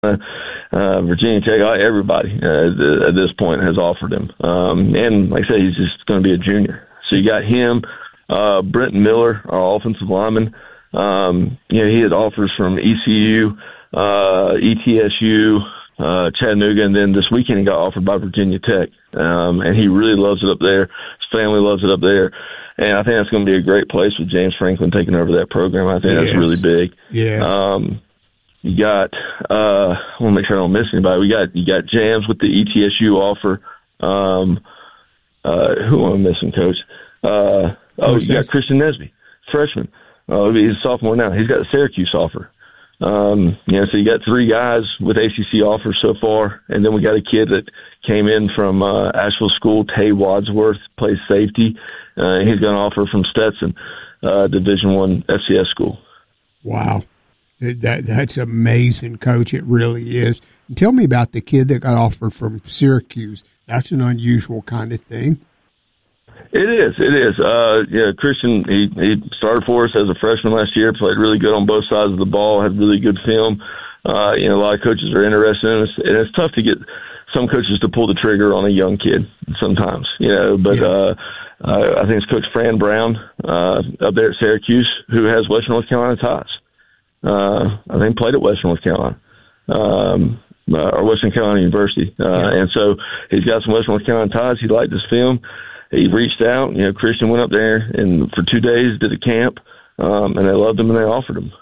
Virginia Tech, everybody at this point has offered him. And like I said, he's just going to be a junior. So you got him, Brenton Miller, our offensive lineman. He had offers from ECU, ETSU, Chattanooga, and then this weekend he got offered by Virginia Tech. And he really loves it up there. His family loves it up there. And I think that's going to be a great place with James Franklin taking over that program. I think that's really big. Yeah. You got, I want to make sure I don't miss anybody. You got Jams with the ETSU offer. Who am I missing, Coach? You got Christian Nesby, freshman. He's a sophomore now. He's got a Syracuse offer. So you got 3 guys with ACC offers so far, and then we got a kid that came in from Asheville School, Tay Wadsworth, plays safety. He's got an offer from Stetson, Division I FCS school. Wow. That's amazing, Coach. It really is. And tell me about the kid that got offered from Syracuse. That's an unusual kind of thing. It is. Christian, he started for us as a freshman last year, played really good on both sides of the ball, had really good film. A lot of coaches are interested in us, and it's tough to get some coaches to pull the trigger on a young kid sometimes, but I think it's Coach Fran Brown up there at Syracuse who has Western North Carolina ties. I think played at Western North Carolina, or Western Carolina University. And so he's got some Western North Carolina ties. He liked his film. He reached out. Christian went up there and for 2 days did a camp, and they loved him and they offered him.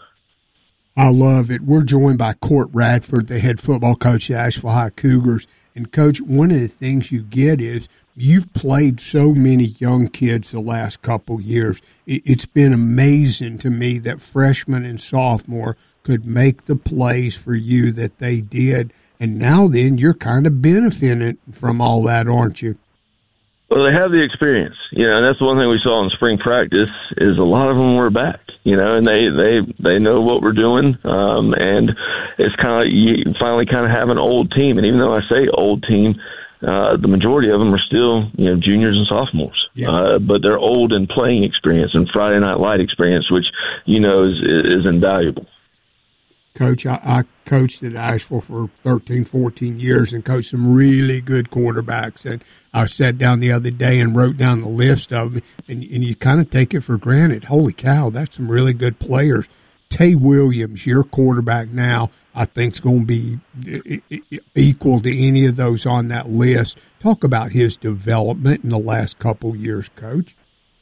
I love it. We're joined by Court Radford, the head football coach at Asheville High Cougars. And, Coach, one of the things you get is you've played so many young kids the last couple years. It's been amazing to me that freshmen and sophomore could make the plays for you that they did. And now then you're kind of benefiting from all that, aren't you? Well, they have the experience, and that's the one thing we saw in spring practice is a lot of them were back, and they know what we're doing. And it's kind of, you finally kind of have an old team. And even though I say old team, the majority of them are still, juniors and sophomores, but they're old in playing experience and Friday Night Light experience, which, is invaluable. Coach, I coached at Asheville for 13, 14 years and coached some really good quarterbacks. And I sat down the other day and wrote down the list of them, and you kind of take it for granted. Holy cow, that's some really good players. Tay Williams, your quarterback now, I think is going to be equal to any of those on that list. Talk about his development in the last couple years, Coach.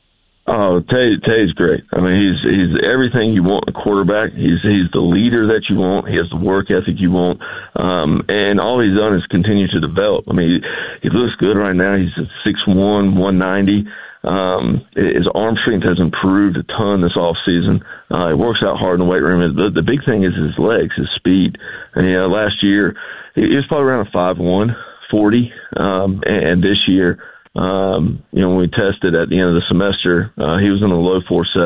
Oh, Tay's great. I mean, he's everything you want in a quarterback. He's the leader that you want. He has the work ethic you want. And all he's done is continue to develop. I mean, he looks good right now. He's at 6'1", 190. His arm strength has improved a ton this off season. He works out hard in the weight room. The big thing is his legs, his speed. And, last year he was probably around a 5'1", 40. And this year, when we tested at the end of the semester, he was in the low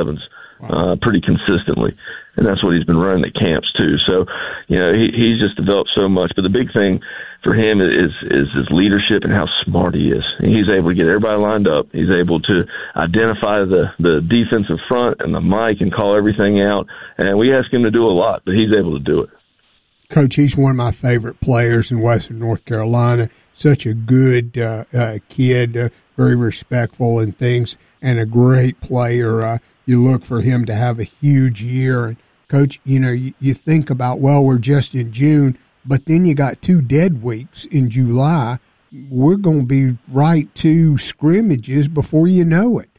4.7s, pretty consistently. And that's what he's been running at camps too. So, he's just developed so much. But the big thing for him is his leadership and how smart he is. And he's able to get everybody lined up. He's able to identify the defensive front and the mic and call everything out. And we ask him to do a lot, but he's able to do it. Coach, he's one of my favorite players in Western North Carolina. Such a good kid, very respectful and things, and a great player. You look for him to have a huge year. And, Coach, you think about, well, we're just in June, but then you got 2 dead weeks in July. We're going to be right to scrimmages before you know it.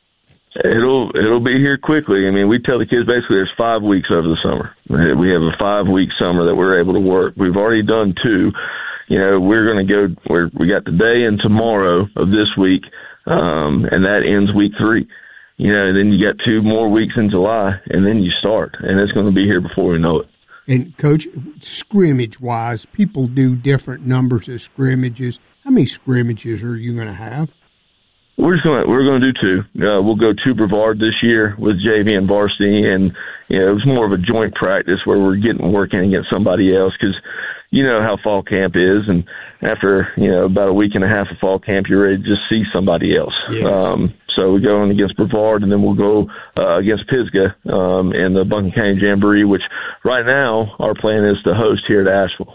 It'll be here quickly. I mean, we tell the kids basically there's 5 weeks over the summer. We have a 5-week summer that we're able to work. We've already done 2. We're going to go. We got today and tomorrow of this week, and that ends week 3. Then you got 2 more weeks in July, and then you start, and it's going to be here before we know it. And Coach, scrimmage-wise, people do different numbers of scrimmages. How many scrimmages are you going to have? We're going to do 2. We'll go to Brevard this year with JV and varsity, and it was more of a joint practice where we're getting working against somebody else because you know how fall camp is, and after about a week and a half of fall camp, you're ready to just see somebody else. Yes. So we go in against Brevard, and then we'll go against Pisgah in the Buncombe County Jamboree, which right now our plan is to host here at Asheville.